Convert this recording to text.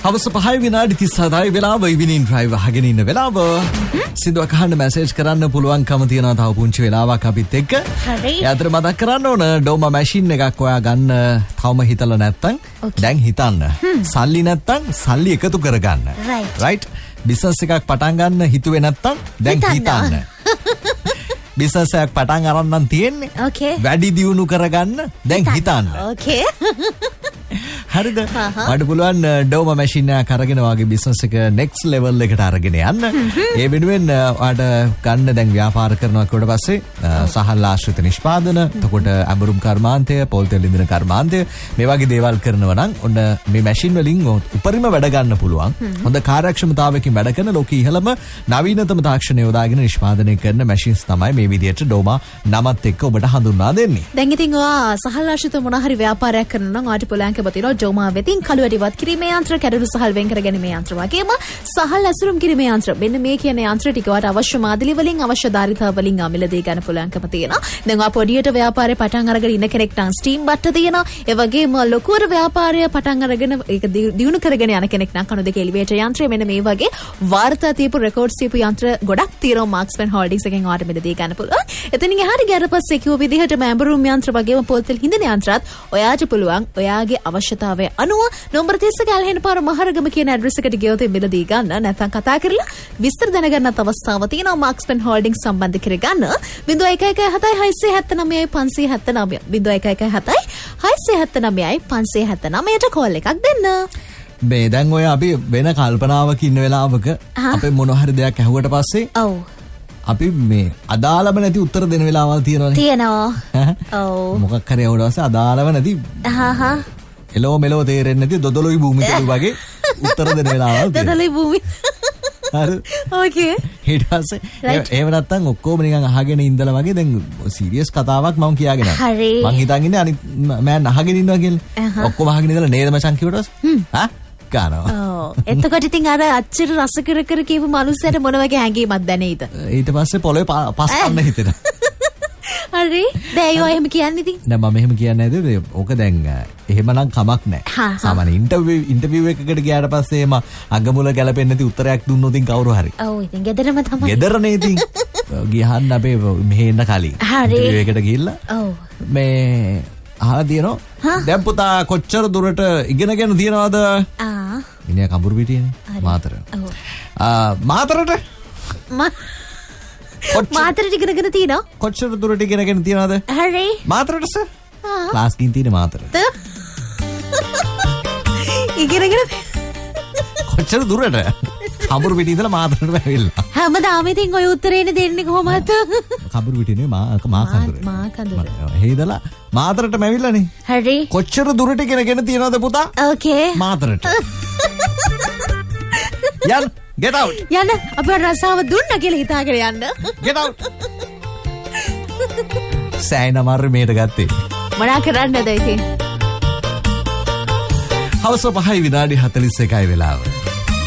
හවස 5 විනාඩි 37යි වෙලාව ඉවිනින් ඩ්‍රයිව් අහගෙන ඉන්න වෙලාව. සින්දුවක් අහන්න මැසේජ් කරන්න පුළුවන්කම තියෙනවා තව පුංචි වෙලාවක් අපිත් එක්ක. හරි. ඒ අතර මතක් කරන්න ඕන ඩෝමා මැෂින් එකක් ඔයා ගන්න තවම හිතලා නැත්තම් දැන් හිතන්න. සල්ලි නැත්තම් සල්ලි එකතු කරගන්න. රයිට්. බිස්නස් එකක් පටන් ගන්න හිතුවේ නැත්තම් දැන් හිතන්න. බිස්නස් එකක් පටන් අරන් නම් තියෙන්නේ. ඕකේ. වැඩි දියුණු කරගන්න දැන් හිතන්න. ඕකේ. හරිද? මට පුළුවන් ඩෝමා මැෂින් එකක් අරගෙන වාගේ බිස්නස් එක නෙක්ස්ට් ලෙවල් එකට අරගෙන යන්න. ඒ වෙනුවෙන් ඔයාට ගන්න දැන් ව්‍යාපාර කරනවා කොට පස්සේ සහල් ආශ්‍රිත නිෂ්පාදන, එතකොට අඹරුම් කර්මාන්තය, පොල් තෙල් ඉන්ධන කර්මාන්තය මේ වගේ දේවල් කරනවා නම් ඔන්න මේ මැෂින් වලින් උපරිම වැඩ ගන්න පුළුවන්. හොඳ කාර්යක්ෂමතාවයකින් වැඩ කරන ලෝකයේ ඉහළම නවීනතම තාක්ෂණය යොදාගෙන නිෂ්පාදනය කරන මැෂින්ස් තමයි මේ විදිහට ඩෝමා නමත් එක්ක ඔබට හඳුන්වා දෙන්නේ. දැන් ඉතින් ඔයා සහල් ආශ්‍රිත මොන හරි ව්‍යාපාරයක් කරනවා නම් ඔයාට පුළුවන්කම තියෙනවා ඩෝමා වෙතින් කළු වැඩිවත් කිරීමේ යන්ත්‍ර, කැඩළු සහල් වෙන් කර ගැනීමේ යන්ත්‍ර වගේම සහල් ඇසුරුම් කිරීමේ යන්ත්‍ර. මෙන්න මේ කියන යන්ත්‍ර ටික ඔයාට අවශ්‍ය මාදිලි වලින් අවශ්‍ය ධාරිතාව වලින් මිලදී ගන්න පුළුවන්කම තියෙනවා. දැන් ඔයා පොඩියට ව්‍යාපාරේ පටන් අරගෙන ඉන්න කෙනෙක් නම් ස්ටීම් බට්ට තියෙනවා. ඒ වගේම ලොකුවට ව්‍යාපාරය පටන් අරගෙන ඒක දියුණු කරගෙන යන කෙනෙක් නම් කණු දෙක එලිවේටර් යන්ත්‍රය මෙන්න මේ වගේ වාර්තා තියපු රෙකෝඩ්ස් තියපු යන්ත්‍ර ගොඩක් තියෙනවා මාක්ස්පන් හෝල්ඩින්ග්ස් එකෙන් ඔයාට මිලදී ගන්න පුළුවන්. එතනින් එහාට ගියාට පස්සේ කිව්ව විදිහට මැඹරුම් යන්ත්‍ර වගේම පොල් තෙල් හිඳන යන්ත්‍රات ඔයාට පුළුවන් ඔයාගේ අවශ්‍යතාවය අනුව නම්බර 30 ගල්හෙන පාර මහරගම කියන ඇඩ්‍රස් එකට ගියොත් මිලදී ගන්න. නැත්නම් කතා කරලා විස්තර දැනගන්නත් අවස්ථාව තියෙනවා මාක්ස්පන් හෝල්ඩින්ග්ස් සම්බන්ධ කරගන්න. 0117 579 කෝල් එකක් දෙන්න. මේ දැන් ඔය අපි වෙන කල්පනාවක ඉන්න වෙලාවක අපේ මොන හරි දෙයක් ඇහුවට පස්සේ අපි මේ අදාළම නැති උත්තර දෙන වෙලාවල් තියෙනවනේ. තියෙනවා. ඔව්. මොකක් හරි ඇහුවට පස්සේ අදාළම නැති එලෝ මෙලෝ තේරෙන්නේ නැති දොදොලොයි භූමිකලු වගේ උත්තර දෙන වෙලාවල් තියෙනවා. දොදොලොයි භූමි. හරි. ඕකේ. ඊට පස්සේ එහෙම නැත්තම් ඔක්කොම නිකන් අහගෙන ඉඳලා වගේ දැන් සීරියස් කතාවක් මම කියාගෙන ආවා. හරි. මං හිතන් ඉන්නේ අනිත් මෑන් අහගෙන ඉන්නවා කියලා. ඔක්කොම අහගෙන ඉඳලා නේද මචං කිව්වට පස්සේ එතකොට ඉතින් අර අච්චර රස කර කර කියපු මනුස්සයට මොන වගේ හැඟීමක් දැනෙයිද? ඊට පස්සේ පොළොවේ පස් ගන්න හිතෙනවා. හරි. දැන් ඔය එහෙම කියන්නේ ඉතින්. නෑ මම එහෙම කියන්නේ නැද්ද? ඕක දැන් එහෙමනම් කමක් නෑ. සාමාන්‍ය ඉන්ටර්විව් එකකට ගියාට පස්සේ එම අගමුල ගැලපෙන්නේ නැති උත්තරයක් දුන්නොත් ඉතින් කවුරු හරි. ඔව් ඉතින් ගෙදරම තමයි. ගෙදරනේ ඉතින්. ගියහන්න අපේ මෙහෙ එන්න කලින්. ඉන්ටර්විව් එකට ගිහිල්ලා. ඔව්. මේ අහලා තියෙනවා දැන් පුතා කොච්චර දුරට ඉගෙනගෙන තියනවද? මිනිහා කඹුරු පිටියනේ මාතර. මාතරට මාතරට ඉගෙනගෙන තියනවා. කොච්චර දුරට ඉගෙනගෙන තියනවද? හරි. මාතරට සර්. ක්ලාස් කින් තියෙන මාතරට. ඉගෙනගෙන කොච්චර දුරට? කඹුරු පිටිය ඉඳලා මාතරට ඇවිල්ලා. හැමදාම ඉතින් ඔය උත්තරේනේ දෙන්නේ කොහොමද? කඹුරු පිටියේ මා කඳුර. හේදලා මාතරටම ඇවිල්ලානේ. හරි. කොච්චර දුරට ඉගෙනගෙන තියනවද පුතා? ඕකේ. මාතරට. යන්න get out. යන්න අපේ රසාව දුන්නා කියලා හිතාගෙන යන්න. get out. සෑයින අමාරු මේට ගත්තේ. මොනා කරන්නද ඉතින්? හවස 5 විනාඩි 41යි වෙලාව.